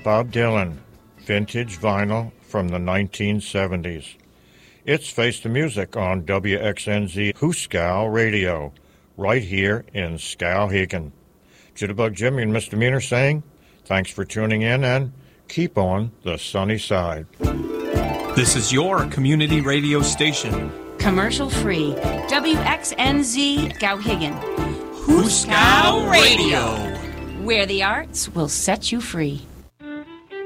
Bob Dylan, vintage vinyl from the 1970s. It's Face the Music on WXNZ Hooskow Radio, right here in Skowhegan. Jitterbug Jimmy and Misdemeanor saying, thanks for tuning in and keep on the sunny side. This is your community radio station. Commercial free. WXNZ Skowhegan. Hooskow Radio. Where the arts will set you free.